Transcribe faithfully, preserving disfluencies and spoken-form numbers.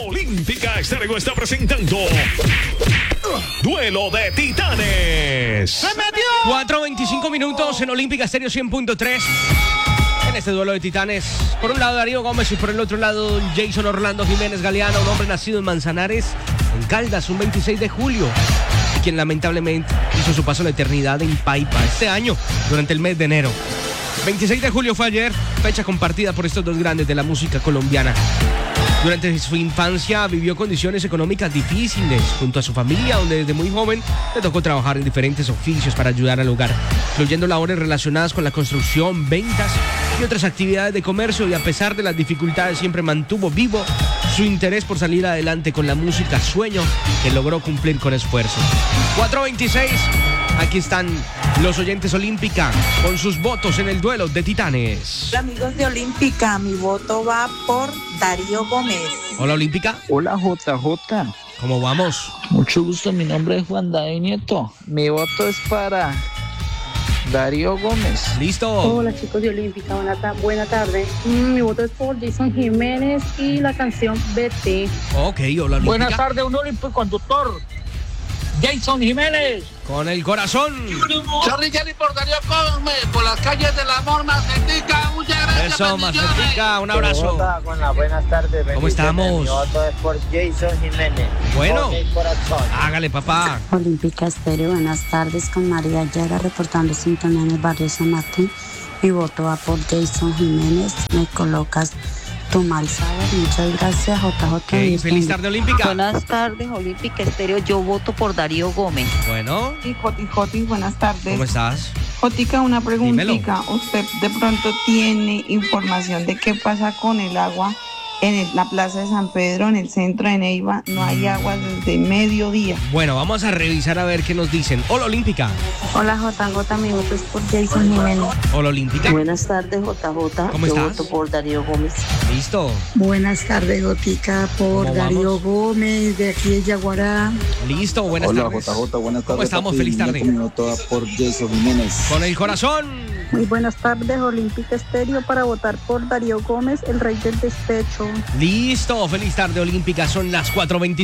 Olímpica Estéreo está presentando Duelo de Titanes. ¡Se metió! cuatro veinticinco minutos en Olímpica Estéreo cien punto tres. En este duelo de titanes, por un lado Darío Gómez y por el otro lado Jason Orlando Jiménez Galeano, un hombre nacido en Manzanares, en Caldas, un veintiséis de julio, quien lamentablemente hizo su paso a la eternidad en Paipa este año, durante el mes de enero. veintiséis de julio fue ayer, fecha compartida por estos dos grandes de la música colombiana. Durante su infancia vivió condiciones económicas difíciles junto a su familia, donde desde muy joven le tocó trabajar en diferentes oficios para ayudar al hogar, incluyendo labores relacionadas con la construcción, ventas y otras actividades de comercio, y a pesar de las dificultades siempre mantuvo vivo su interés por salir adelante con la música, sueño que logró cumplir con esfuerzo. cuatro veintiséis, aquí están los oyentes Olímpica con sus votos en el duelo de titanes. Hola amigos de Olímpica, mi voto va por Darío Gómez. Hola Olímpica. Hola J J. ¿Cómo vamos? Mucho gusto, mi nombre es Juan David Nieto. Mi voto es para Darío Gómez. Listo. Hola chicos de Olímpica, buena, ta- buena tarde. Mm, mi voto es por Jason Jiménez y la canción B T. Ok, hola Olímpica. Buenas tardes, un olímpico conductor. Jason Jiménez. Con el corazón. Charlie Jerry por Darío Gómez, por las calles del amor, Macetica. Muchas gracias. Eso, Macetica, un abrazo. Con las buenas tardes. ¿Cómo estamos? Mi voto es por Jason Jiménez. Bueno, Con el corazón. hágale papá. Olímpica Estéreo, buenas tardes, con María Yara reportando sintonía en el barrio San Martín. Mi voto va por Jason Jiménez. Me colocas tu mal saber. Muchas gracias, J J. Okay, feliz tarde Olímpica. Buenas tardes, Olímpica Estéreo. Yo voto por Darío Gómez. Bueno, Y Joti, Joti, buenas tardes. ¿cómo estás? Jotica, una preguntita. Dímelo. ¿Usted de pronto tiene información de qué pasa con el agua en el- la plaza de San Pedro, en el centro de Neiva? No hay agua desde mediodía. Bueno, vamos a revisar a ver qué nos dicen. Hola Olímpica. Hola, J J. Mi voto es por Jason Jiménez. Hola Olímpica. Buenas tardes, J J. ¿Cómo Yo estás? voto por Darío Gómez. Listo. Buenas tardes, Gotica, por ¿Cómo Darío vamos? Gómez, de aquí de Yaguará. Listo, buenas Hola tardes. J J, buenas tardes. ¿Cómo estamos? papi. Feliz tarde. Mi voto va por Jason Jiménez. Con el corazón. Muy buenas tardes, Olímpica Estéreo, para votar por Darío Gómez, el rey del despecho. Listo, feliz tarde Olímpica. Son las cuatro veinticinco.